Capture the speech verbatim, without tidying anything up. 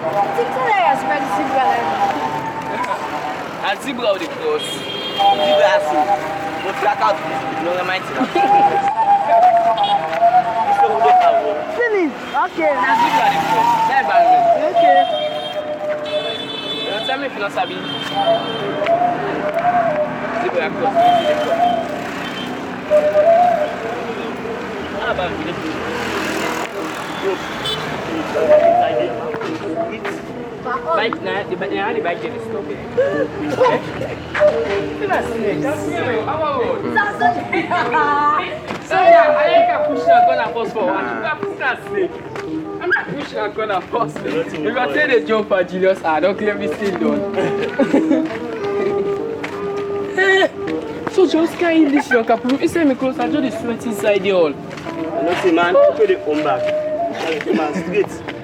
And zebra with the cross. Zebra so. But black out this no remind you. This one don't have one. Finish. Okay. And zebra the cross. That environment. Okay. You know, tell me if you not sabi. Zebra cross. How about you? Bike na, the bike na, the bike is stop it. So yeah, I ain't got push that gun and force forward. You got push that snake. I'm not pushing that gun and force. You got take the jump for Julius. Ah, don't claim me still done. So just can't this your cap. You say me close and just the sweat inside the all. I don't see man, put the home back. Come on, straight.